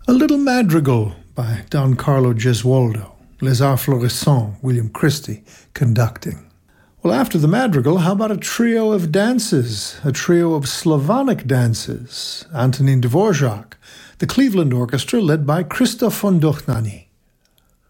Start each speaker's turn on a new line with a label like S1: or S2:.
S1: A Little Madrigal by Don Carlo Gesualdo. Les Arts Florissants, William Christie, conducting. Well, after the madrigal, how about a trio of dances, a trio of Slavonic dances? Antonin Dvorak, the Cleveland Orchestra led by Krzysztof von Dohnanyi.